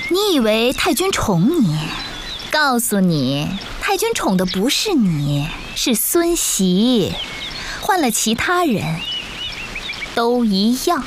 你以为太君宠你？告诉你，太君宠的不是你，是孙媳。换了其他人，都一样。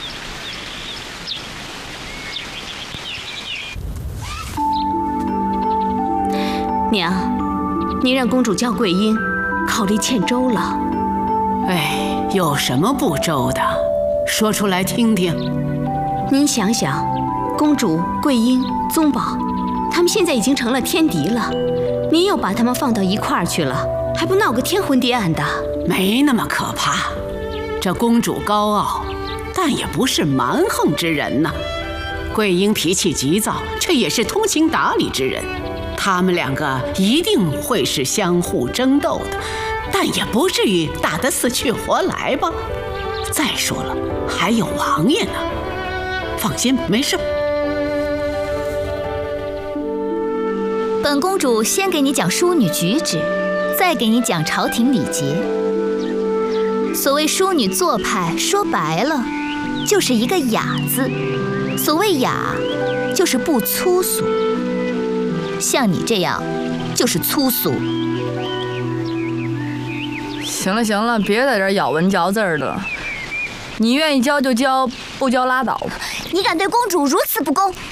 娘，您让公主叫桂英，考虑欠周了。 哎，有什么不周的？说出来听听。 您想想，公主、桂英、宗宝，他们现在已经成了天敌了，您又把他们放到一块儿去了，还不闹个天昏地暗的？ 没那么可怕。这公主高傲，但也不是蛮横之人呐。桂英脾气急躁，却也是通情达理之人。他们两个一定会是相互争斗的，但也不至于打得死去活来吧。再说了，还有王爷呢。放心，没事。 本公主先给你讲淑女举止，再给你讲朝廷礼节。所谓淑女做派，说白了就是一个雅字。所谓雅，就是不粗俗。像你这样，就是粗俗。 行了行了，别在这儿咬文嚼字的了。你愿意教就教，不教拉倒。 你敢对公主如此不公？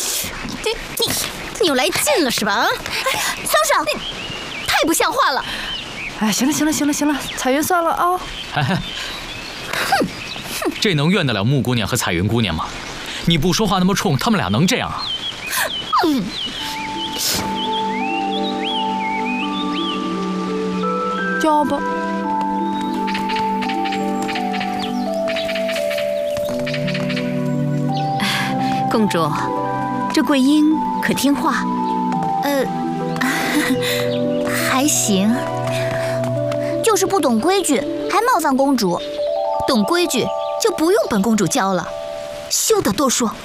你又来劲了是吧？松手！ 太不像话了！ 哎，行了，彩云算了啊。 哼，这能怨得了穆姑娘和彩云姑娘吗？你不说话那么冲，他们俩能这样啊？ 教吧。 公主，这桂英可听话？ 还行， 就是不懂规矩，还冒犯公主。 懂规矩就不用本公主教了，休得多说。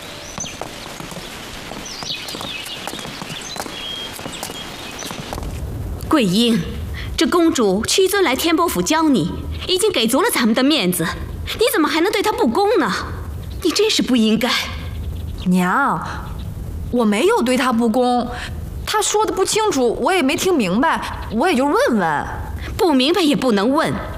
桂英，这公主屈尊来天波府教你，已经给足了咱们的面子，你怎么还能对她不公呢？你真是不应该。 娘，我没有对她不公，她说的不清楚，我也没听明白，我也就问问。 不明白也不能问，